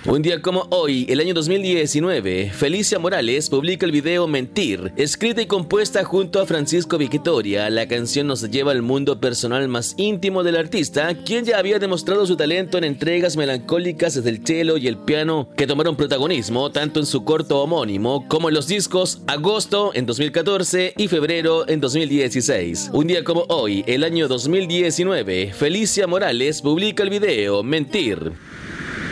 Un día como hoy, el año 2019, Felicia Morales publica el video Mentir, escrita y compuesta junto a Francisco Victoria. La canción nos lleva al mundo personal más íntimo del artista, quien ya había demostrado su talento en entregas melancólicas desde el cello y el piano, que tomaron protagonismo tanto en su corto homónimo como en los discos Agosto en 2014 y Febrero en 2016. Un día como hoy, el año 2019, Felicia Morales publica el video Mentir.